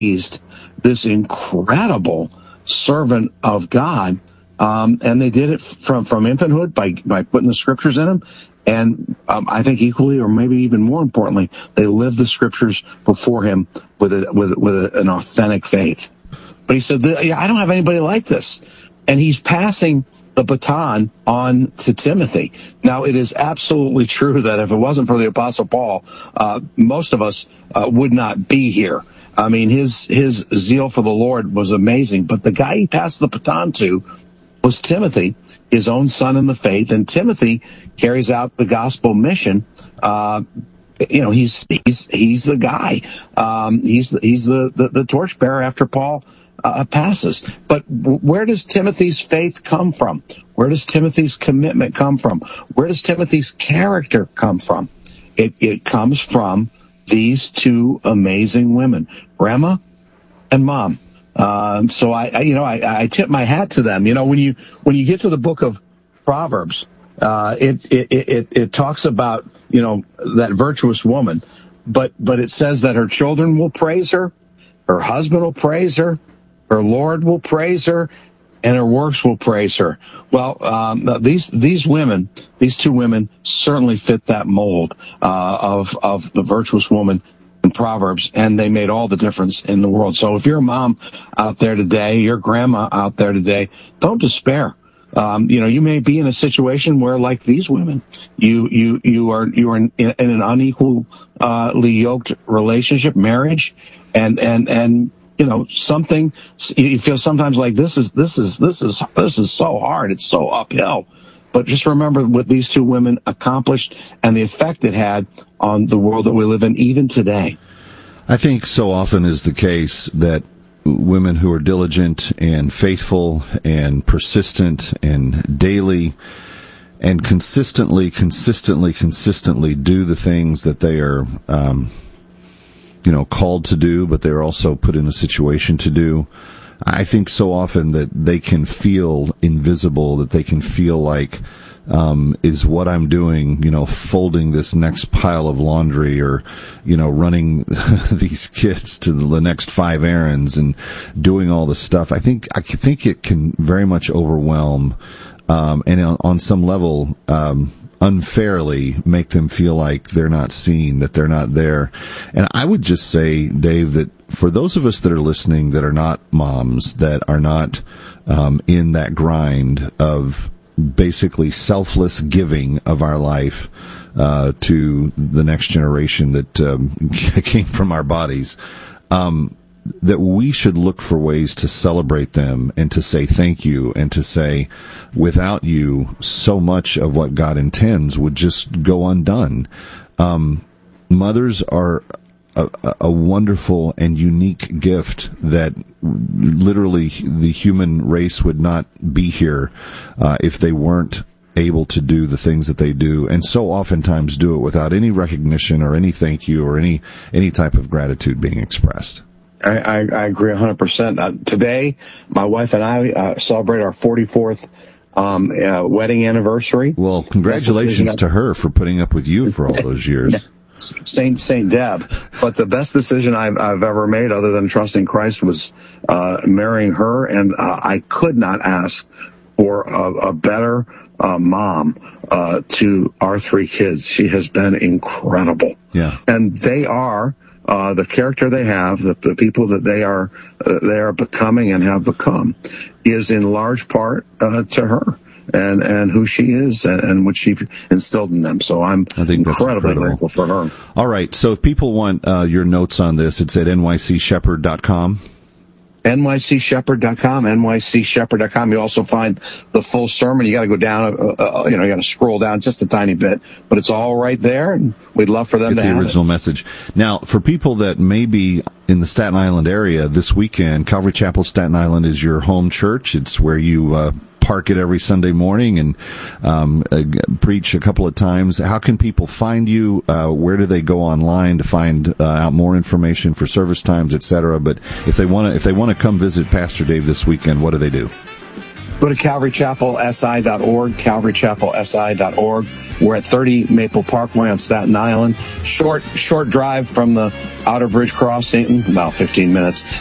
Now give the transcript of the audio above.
raised this incredible servant of God, and they did it from infanthood by putting the scriptures in him. And I think equally, or maybe even more importantly, they lived the scriptures before him with an authentic faith. But he said, I don't have anybody like this. And he's passing the baton on to Timothy. Now, it is absolutely true that if it wasn't for the Apostle Paul, most of us would not be here. I mean, his zeal for the Lord was amazing. But the guy he passed the baton to was Timothy, his own son in the faith, and Timothy carries out the gospel mission. He's the guy. He's the torchbearer after Paul passes. But where does Timothy's faith come from? Where does Timothy's commitment come from? Where does Timothy's character come from? It comes from these two amazing women, Grandma and Mom. So I tip my hat to them. When you get to the book of Proverbs, it talks about, that virtuous woman, but it says that her children will praise her husband will praise her Lord will praise her, and her works will praise her. Well, these two women certainly fit that mold of the virtuous woman in Proverbs, and they made all the difference in the world. So if you're a mom out there today, your grandma out there today, don't despair. You may be in a situation where, like these women, you are in an unequally yoked relationship, marriage, and something you feel sometimes like this is so hard. It's so uphill. But just remember what these two women accomplished and the effect it had on the world that we live in even today. I think so often is the case that women who are diligent and faithful and persistent and daily and consistently do the things that they are, called to do, but they're also put in a situation to do. I think so often that they can feel invisible, that they can feel like, is what I'm doing, folding this next pile of laundry or, running these kids to the next 5 errands and doing all this stuff. I think it can very much overwhelm, and on some level, unfairly make them feel like they're not seen, that they're not there. And I would just say, Dave, that for those of us that are listening that are not moms, that are not in that grind of basically selfless giving of our life to the next generation that came from our bodies, that we should look for ways to celebrate them and to say thank you and to say, without you, so much of what God intends would just go undone. Mothers are a wonderful and unique gift that literally the human race would not be here if they weren't able to do the things that they do, and so oftentimes do it without any recognition or any thank you or any type of gratitude being expressed. I agree 100%. Today, my wife and I celebrate our 44th wedding anniversary. Well, congratulations to her for putting up with you for all those years. Saint Deb. But the best decision I've ever made, other than trusting Christ, was marrying her, and I could not ask for a better mom to our 3 kids. She has been incredible. Yeah, and they are. The character they have, the people that they are becoming and have become, is in large part to her and who she is and what she instilled in them. So I think incredibly grateful for her. All right. So if people want your notes on this, it's at nycshepherd.com. nycshepherd.com, nycshepherd.com. You also find the full sermon. You got to go down, you got to scroll down just a tiny bit, but it's all right there, and we'd love for them to have the original message. Now, for people that may be in the Staten Island area this weekend, Calvary Chapel Staten Island is your home church. It's where you park it every Sunday morning and preach a couple of times. How can people find you? Where do they go online to find out more information for service times, etc.? But if they want to come visit Pastor Dave this weekend, what do they do? Go to CalvaryChapelSI.org, CalvaryChapelSI.org. We're at 30 Maple Parkway on Staten Island. Short drive from the Outer Bridge Crossing, about 15 minutes.